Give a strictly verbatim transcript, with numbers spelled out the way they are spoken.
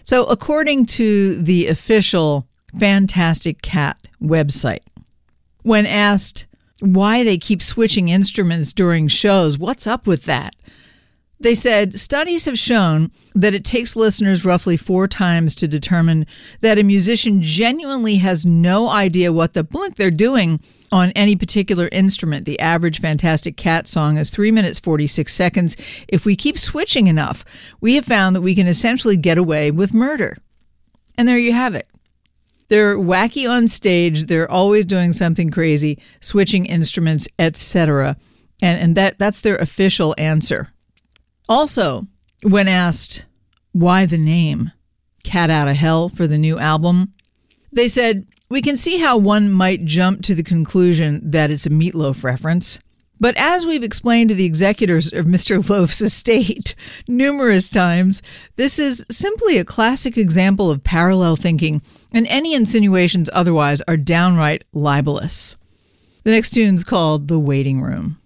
So according to the official Fantastic Cat website, when asked why they keep switching instruments during shows, what's up with that? They said studies have shown that it takes listeners roughly four times to determine that a musician genuinely has no idea what the blink they're doing on any particular instrument. The average Fantastic Cat song is three minutes, forty-six seconds. If we keep switching enough, we have found that we can essentially get away with murder. And there you have it. They're wacky on stage. They're always doing something crazy, switching instruments, et cetera. And, and that, that's their official answer. Also, when asked why the name Cat Outta Hell for the new album, they said, we can see how one might jump to the conclusion that it's a Meat Loaf reference. But as we've explained to the executors of Mister Loaf's estate numerous times, this is simply a classic example of parallel thinking, and any insinuations otherwise are downright libelous. The next tune's called The Waiting Room.